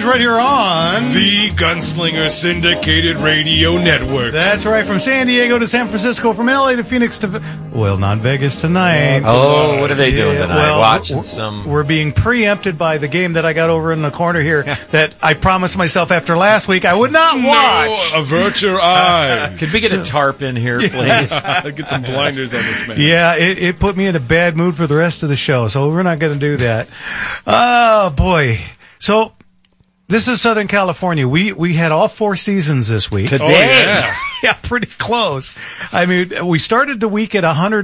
right here on the Gunslinger Syndicated Radio Network. That's right, from San Diego to San Francisco, from LA to Phoenix to, well, not Vegas tonight. Oh, what are they doing tonight? Well, Watching some... We're being preempted by the game that I got over in the corner here that I promised myself after last week I would not watch. No, avert your eyes. Could we get a tarp in here, please? Get some blinders on this man. Yeah, it put me in a bad mood for the rest of the show, so we're not going to do that. Oh, boy. So, this is Southern California. We had all 4 seasons this week. Today. Oh, yeah. Yeah, pretty close. I mean, we started the week at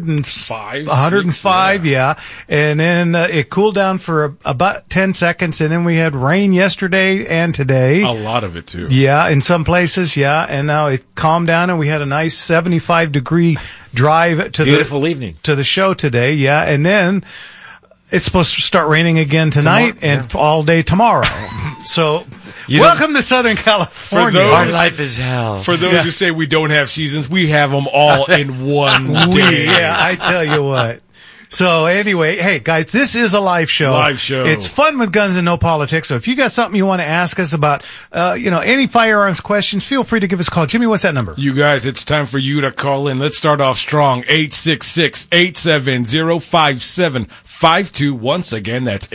105, yeah. And then it cooled down for about 10 seconds, and then we had rain yesterday and today. A lot of it, too. Yeah, in some places, yeah. And now it calmed down, and we had a nice 75-degree drive to Beautiful evening. To the show today, yeah. And then it's supposed to start raining again tonight and all day tomorrow. So, welcome to Southern California. Our life is hell. For those who say we don't have seasons, we have them all in one day. Yeah, I tell you what. So anyway, hey guys, this is a live show. Live show. It's fun with guns and no politics. So if you got something you want to ask us about, any firearms questions, feel free to give us a call. Jimmy, what's that number? You guys, it's time for you to call in. Let's start off strong. 866-870-5752. Once again, that's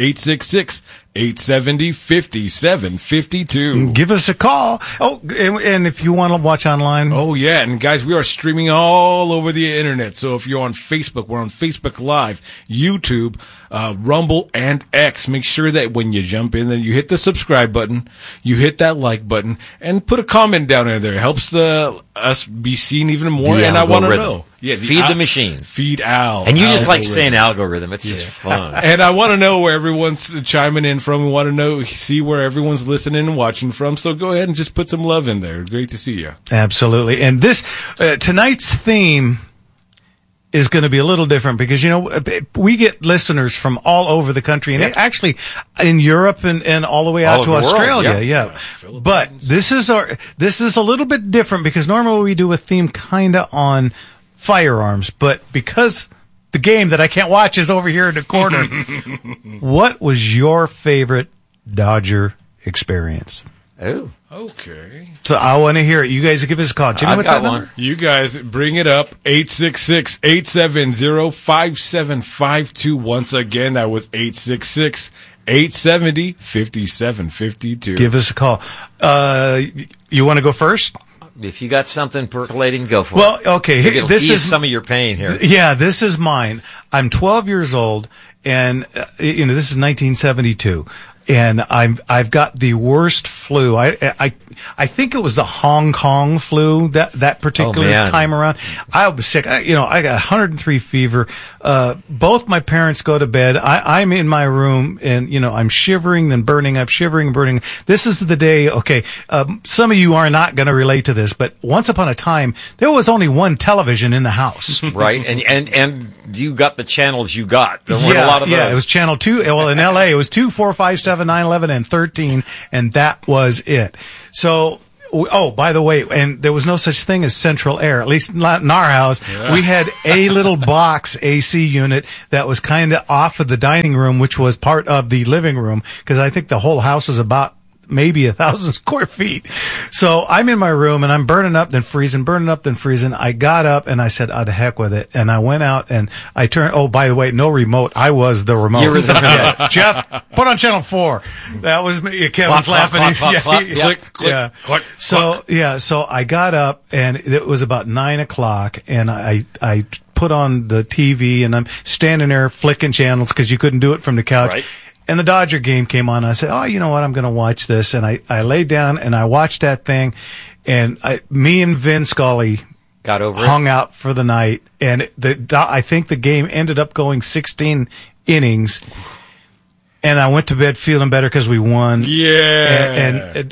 866-870-5752. Give us a call. Oh, and if you want to watch online. Oh, yeah. And guys, we are streaming all over the internet. So if you're on Facebook, we're on Facebook Live, YouTube, Rumble, and X. Make sure that when you jump in, then you hit the subscribe button, you hit that like button, and put a comment down in there. It helps us be seen even more. The and I want to algorithm. know. Yeah, Feed the machine. Feed Al. And you just like algorithm. saying algorithm. It's just fun. And I want to know where everyone's chiming in from. We want to see where everyone's listening and watching from. So go ahead and just put some love in there. Great to see you. Absolutely. And this, tonight's theme is going to be a little different because, we get listeners from all over the country and actually in Europe and all the way out to Australia. World, yeah. But this is a little bit different because normally we do a theme kind of on firearms, but because the game that I can't watch is over here in the corner, what was your favorite Dodger experience? Oh. Okay. So I want to hear it. You guys give us a call. Jimmy, what's that number? You guys bring it up. 866-870-5752. Once again, that was 866-870-5752. Give us a call. You want to go first? If you got something percolating, go for it. Well, okay. This is some of your pain here. Yeah, this is mine. I'm 12 years old, and this is 1972. And I've got the worst flu. I think it was the Hong Kong flu that particular time around. I was sick. I got 103 fever. Both my parents go to bed. I'm in my room and, I'm shivering and burning up, shivering and burning. This is the day. Okay. Some of you are not going to relate to this, but once upon a time, there was only one television in the house. Right. And you got the channels you got. There weren't a lot of those. Yeah, it was channel 2. Well, in LA, it was 2, 4, 5, 7, 9, 11, and 13, and that was it. So, by the way, and there was no such thing as central air, at least not in our house. Yeah. We had a little box AC unit that was kind of off of the dining room, which was part of the living room, because I think the whole house was about maybe 1,000 square feet. So I'm in my room and I'm burning up, then freezing, burning up, then freezing. I got up and I said, "Oh, the heck with it." And I went out and I turned, by the way, no remote. I was the remote. You were the remote. Jeff, put on channel 4. That was me. Kevin's laughing. Click, click. So I got up and it was about 9:00 and I put on the TV and I'm standing there flicking channels because you couldn't do it from the couch. Right. And the Dodger game came on. I said, "Oh, you know what? I'm going to watch this." And I laid down and I watched that thing. And me and Vin Scully hung out for the night. And I think the game ended up going 16 innings. And I went to bed feeling better because we won. Yeah. And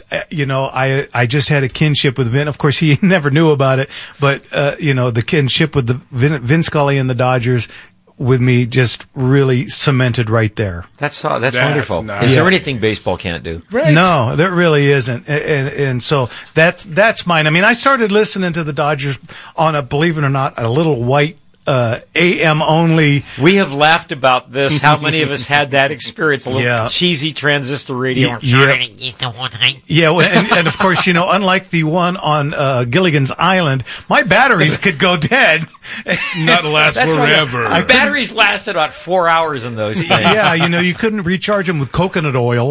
I just had a kinship with Vin. Of course, he never knew about it. But, the kinship with the Vin Scully and the Dodgers with me just really cemented right there. That's wonderful. Nice. Is there anything baseball can't do? Right. No, there really isn't. And so that's mine. I mean, I started listening to the Dodgers on believe it or not, a little white AM only. We have laughed about this. How many of us had that experience? A little cheesy transistor radio. Yeah, and of course, unlike the one on Gilligan's Island, my batteries could go dead. Not last forever. Batteries lasted about 4 hours in those things. Yeah, you couldn't recharge them with coconut oil.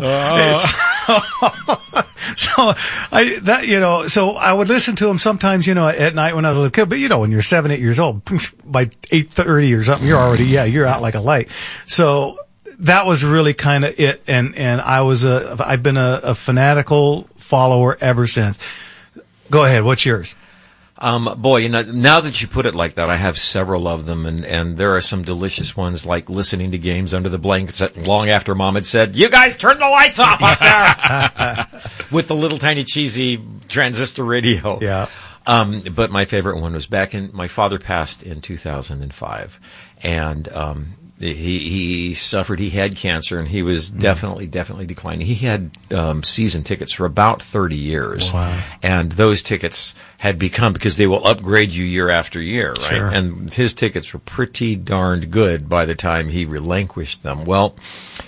So I would listen to them sometimes, at night when I was a little kid. But when you're 7, 8 years old, by 8:30 or something, you're out like a light. So that was really kind of it. And I've been a fanatical follower ever since. Go ahead. What's yours? Boy, now that you put it like that, I have several of them, and there are some delicious ones, like listening to games under the blankets long after Mom had said, "You guys turn the lights off up there," with the little tiny cheesy transistor radio. Yeah. But my favorite one was my father passed in 2005, and he suffered. He had cancer, and he was definitely declining. He had season tickets for about 30 years. Wow. And those tickets had become, because they will upgrade you year after year, right? Sure. And his tickets were pretty darned good by the time he relinquished them. Well,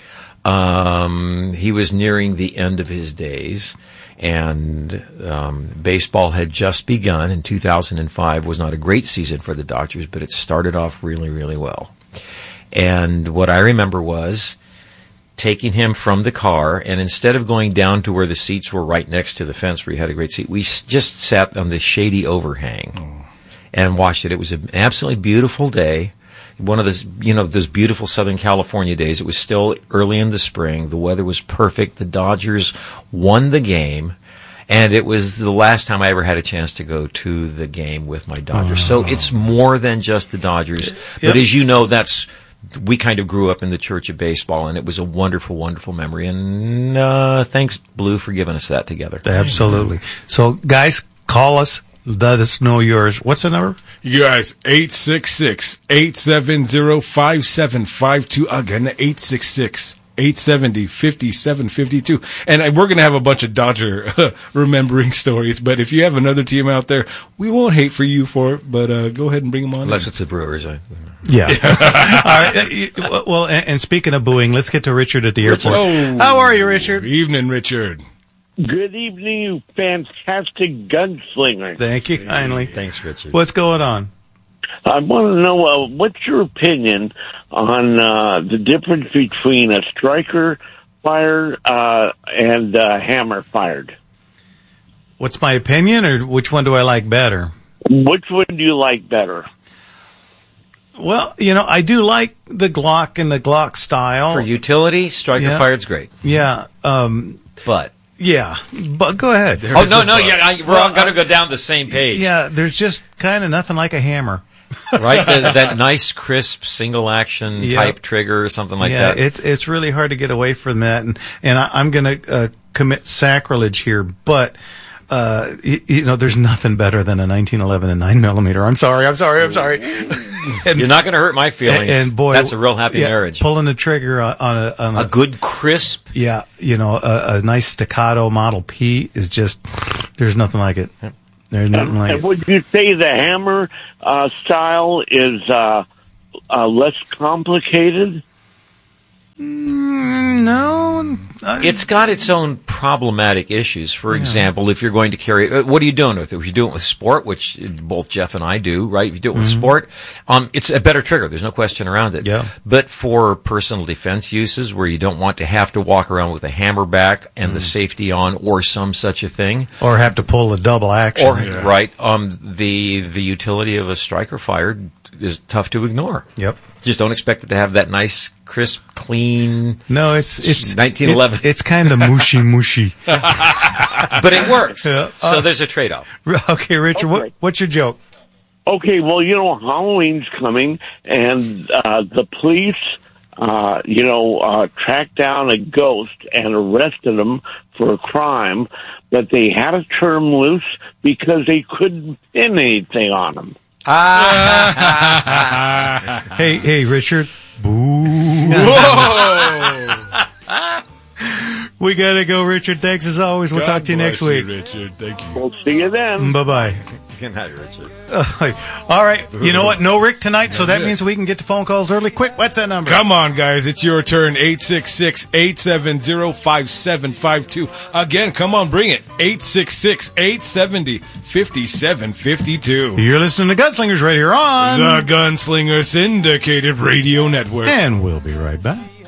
he was nearing the end of his days, and baseball had just begun, and 2005 was not a great season for the Dodgers, but it started off really, really well. And what I remember was taking him from the car, and instead of going down to where the seats were right next to the fence where you had a great seat, we just sat on the shady overhang and watched it. It was an absolutely beautiful day. One of those, those beautiful Southern California days. It was still early in the spring. The weather was perfect. The Dodgers won the game. And it was the last time I ever had a chance to go to the game with my Dodgers. So it's more than just the Dodgers. But as you know, we kind of grew up in the church of baseball, and it was a wonderful, wonderful memory. And thanks, Blue, for giving us that together. Absolutely. So, guys, call us. Let us know yours. What's the number? You guys, 866-870-5752. Again, 870-5752. And we're going to have a bunch of Dodger remembering stories. But if you have another team out there, we won't hate for you for it. But go ahead and bring them on. Unless it's the Brewers. Yeah. All right. Well, and speaking of booing, let's get to Richard at the airport. How are you, Richard? Evening, Richard. Good evening, you fantastic gunslinger. Thank you kindly. Thanks, Richard. What's going on? I want to know what's your opinion on the difference between a striker fire and hammer fired? What's my opinion, or which one do I like better? Which one do you like better? Well, I do like the Glock and the Glock style. For utility, striker fired's great. Yeah. But go ahead. we're all going to go down the same page. Yeah, there's just kind of nothing like a hammer. Right? That nice, crisp, single-action type trigger or something like that. It's really hard to get away from that. And I'm going to commit sacrilege here, but there's nothing better than a 1911 and 9mm. I'm sorry. You're not going to hurt my feelings. And boy, that's a real happy marriage. Pulling the trigger on a good crisp. Yeah, a nice staccato Model P is just, there's nothing like it. There's nothing like it. And would you say the hammer style is less complicated? No. It's got its own problematic issues. For example, if you're going to carry, what are you doing with it? If you do it with sport, which both Jeff and I do, right? If you do it with sport, it's a better trigger. There's no question around it. Yeah. But for personal defense uses where you don't want to have to walk around with a hammer back and the safety on or some such a thing. Or have to pull a double action. Right. The utility of a striker fired is tough to ignore. Yep. Just don't expect it to have that nice, crisp, clean. No, it's 1911. It's kind of mushy. But it works. So there's a trade-off. Okay, Richard, what's your joke? Okay, well, Halloween's coming, and the police, tracked down a ghost and arrested him for a crime, but they had to turn him loose because they couldn't pin anything on him. Hey, Richard. Boo. Whoa! We got to go, Richard. Thanks as always. We'll talk to you next week. Richard. Thank you. We'll see you then. Bye-bye. Good night, Richard. All right. You know what? No Rick tonight, so that means we can get to phone calls early. Quick, what's that number? Come on, guys. It's your turn. 866-870-5752. Again, come on, bring it. 866-870-5752. You're listening to Gunslingers right here on The Gunslinger Syndicated Radio Network. And we'll be right back.